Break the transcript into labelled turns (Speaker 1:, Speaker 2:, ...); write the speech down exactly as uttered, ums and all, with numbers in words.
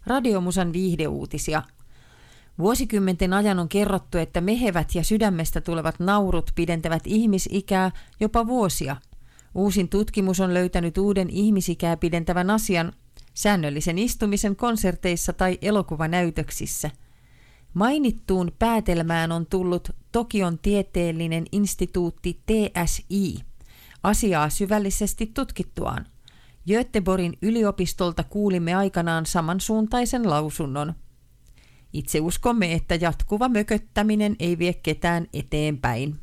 Speaker 1: Radiomusan viihdeuutisia. Vuosikymmenten ajan on kerrottu, että mehevät ja sydämestä tulevat naurut pidentävät ihmisikää jopa vuosia. Uusin tutkimus on löytänyt uuden ihmisikää pidentävän asian säännöllisen istumisen konserteissa tai elokuvanäytöksissä. Mainittuun päätelmään on tullut Tokion tieteellinen instituutti T S I asiaa syvällisesti tutkittuaan. Göteborgin yliopistolta kuulimme aikanaan samansuuntaisen lausunnon. Itse uskomme, että jatkuva mököttäminen ei vie ketään eteenpäin.